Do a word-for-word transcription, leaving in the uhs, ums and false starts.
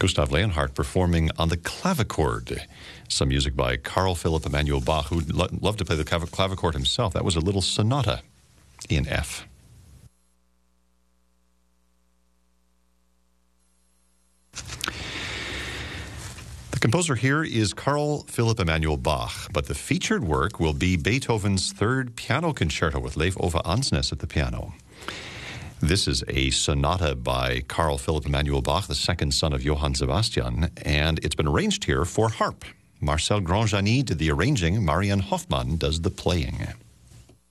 Gustav Leonhardt performing on the clavichord. Some music by Carl Philipp Emanuel Bach, who lo- loved to play the clav- clavichord himself. That was a little sonata in F. The composer here is Carl Philipp Emanuel Bach, but the featured work will be Beethoven's Third Piano Concerto with Leif Ove Ansnes at the piano. This is a sonata by Carl Philipp Emanuel Bach, the second son of Johann Sebastian, and it's been arranged here for harp. Marcel Grandjani did the arranging, Marianne Hoffmann does the playing.